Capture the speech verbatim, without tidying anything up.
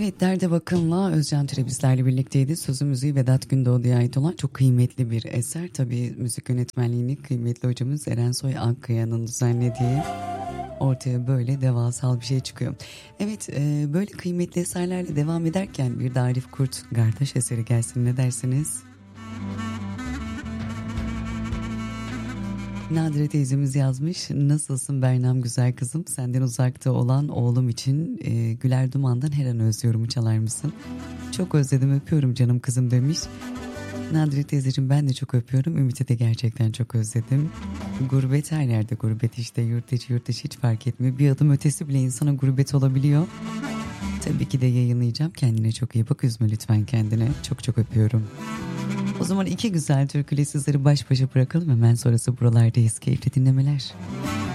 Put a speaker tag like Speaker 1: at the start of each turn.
Speaker 1: Evet, Derde Bakın'la Özcan Türe bizlerle birlikteydi. Sözü müziği Vedat Gündoğdu'ya ait olan çok kıymetli bir eser. Tabii müzik yönetmenliğini kıymetli hocamız Eren Soy Akkaya'nın düzenlediği, ortaya böyle devasal bir şey çıkıyor. Evet, e, böyle kıymetli eserlerle devam ederken bir de Arif Kurt Gartaş eseri gelsin, ne dersiniz? Nadire teyzemiz yazmış. Nasılsın Bernam güzel kızım? Senden uzakta olan oğlum için e, Güler Duman'dan her an özlüyorum, çalar mısın? Çok özledim, öpüyorum canım kızım demiş. Nadire teyzeciğim, ben de çok öpüyorum. Ümit'i de gerçekten çok özledim. Gurbet her yerde gurbet işte. Yurt içi yurt dışı hiç fark etmiyor. Bir adım ötesi bile insana gurbet olabiliyor. Tabii ki de yayınlayacağım. Kendine çok iyi bak. Üzme lütfen kendine. Çok çok öpüyorum. O zaman iki güzel türküyle sizleri baş başa bırakalım. Hemen sonrası buralardayız. Keyifli dinlemeler.